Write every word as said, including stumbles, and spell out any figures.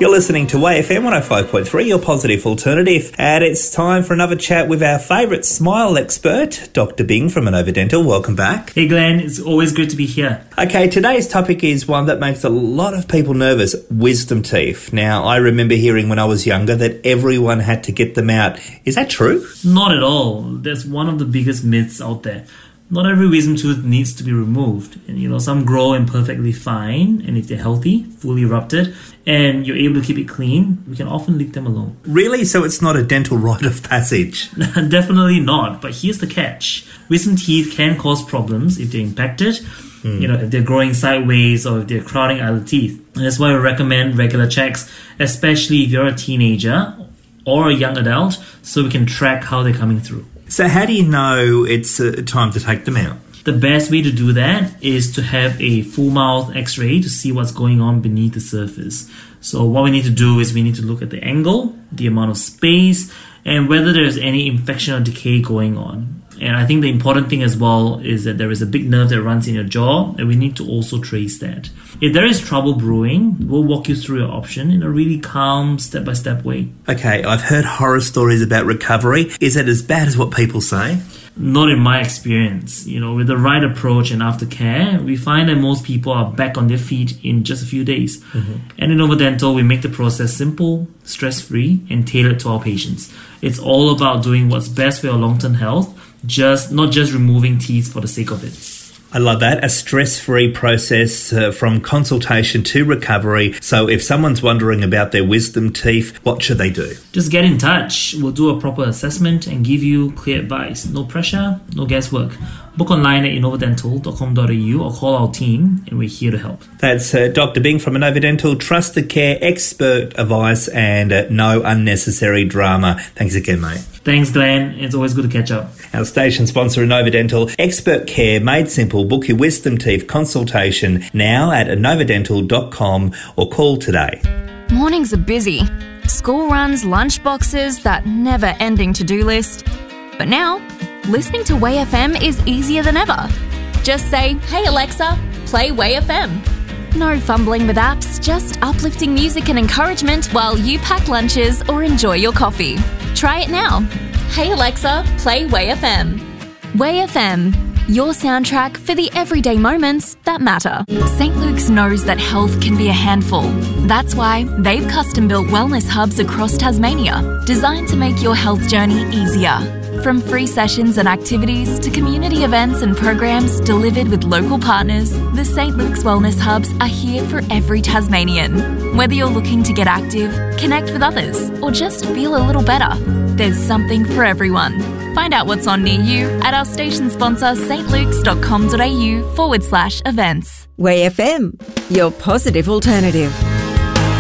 You're listening to Way F M one oh five point three, your positive alternative, and it's time for another chat with our favourite smile expert, Doctor Bing from Inova Dental. Welcome back. Hey Glenn, it's always good to be here. Okay, today's topic is one that makes a lot of people nervous, wisdom teeth. Now, I remember hearing when I was younger that everyone had to get them out. Is that true? Not at all. That's one of the biggest myths out there. Not every wisdom tooth needs to be removed. And you know, some grow in perfectly fine, and if they're healthy, fully erupted, and you're able to keep it clean, we can often leave them alone. Really? So it's not a dental rite of passage? Definitely not. But here's the catch. Wisdom teeth can cause problems if they're impacted, mm. you know, if they're growing sideways or if they're crowding other teeth. And that's why we recommend regular checks, especially if you're a teenager or a young adult, so we can track how they're coming through. So how do you know it's uh, time to take them out? The best way to do that is to have a full mouth x-ray to see what's going on beneath the surface. So what we need to do is we need to look at the angle, the amount of space, and whether there's any infection or decay going on. And I think the important thing as well is that there is a big nerve that runs in your jaw, and we need to also trace that. If there is trouble brewing, we'll walk you through your option in a really calm, step-by-step way. Okay, I've heard horror stories about recovery. Is it as bad as what people say? Not in my experience. You know, with the right approach and aftercare, we find that most people are back on their feet in just a few days. Mm-hmm. And in Inova Dental, we make the process simple, stress-free, and tailored to our patients. It's all about doing what's best for your long-term health, just not just removing teeth for the sake of it. I love that. A stress-free process uh, from consultation to recovery. So if someone's wondering about their wisdom teeth, what should they do? Just get in touch. We'll do a proper assessment and give you clear advice. No pressure, no guesswork. Book online at inova dental dot com dot a u or call our team, and we're here to help. That's uh, Doctor Bing from Inova Dental. Trusted care, expert advice, and uh, no unnecessary drama. Thanks again, mate. Thanks, Glenn. It's always good to catch up. Our station sponsor, Inova Dental. Expert care made simple. Book your wisdom teeth consultation now at inova dental dot com or call today. Mornings are busy. School runs, lunch boxes, that never-ending to-do list. But now, listening to Way F M is easier than ever. Just say, "Hey Alexa, play Way F M." No fumbling with apps, just uplifting music and encouragement while you pack lunches or enjoy your coffee. Try it now. "Hey Alexa, play Way F M." Way F M, your soundtrack for the everyday moments that matter. Saint Luke's knows that health can be a handful. That's why they've custom-built wellness hubs across Tasmania, designed to make your health journey easier. From free sessions and activities to community events and programs delivered with local partners, the Saint Luke's Wellness Hubs are here for every Tasmanian. Whether you're looking to get active, connect with others, or just feel a little better, there's something for everyone. Find out what's on near you at our station sponsor stlukes dot com dot a u forward slash events. Way F M, your positive alternative.